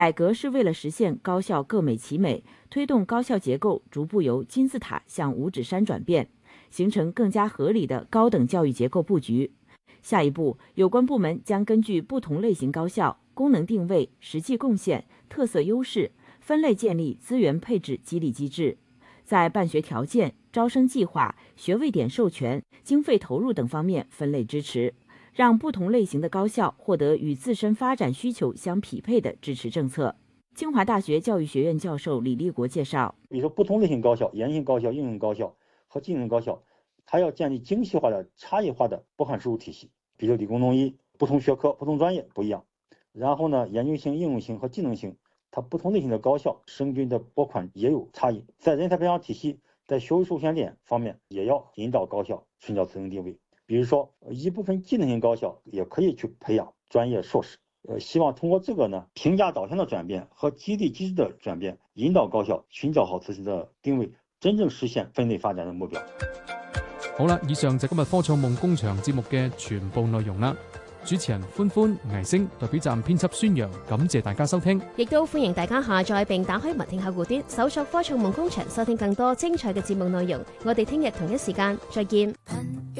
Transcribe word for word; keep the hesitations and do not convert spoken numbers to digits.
改革是为了实现高校各美其美，推动高校结构逐步由金字塔向五指山转变，形成更加合理的高等教育结构布局。下一步，有关部门将根据不同类型高校、功能定位、实际贡献、特色优势，分类建立资源配置激励机制，在办学条件、招生计划、学位点授权、经费投入等方面分类支持，让不同类型的高校获得与自身发展需求相匹配的支持政策。清华大学教育学院教授李立国介绍， 比如说不同类型高校、研性高校、应用高校和技能高校，它要建立精细化的、差异化的拨款收入体系。比如理工农医，不同学科、不同专业不一样。然后呢，研究性、应用性和技能性，它不同类型的高校生均的拨款也有差异。在人才培养体系，在学位授权点方面，也要引导高校寻找自身定位。比如说，一部分技能型高校也可以去培养专业硕士。呃，希望通过这个呢，评价导向的转变和激励机制的转变，引导高校寻找好自身的定位，真正實現分類發展嘅目標。 好啦，以上就今日科創夢工場節目嘅全部內容啦。主持人歡歡、倪星，代表站編輯孫陽，感謝大家收聽。 亦都歡迎大家下載並打開文聽客戶端，搜索科創夢工場，收聽更多精彩嘅節目內容。我哋聽日同一時間再見。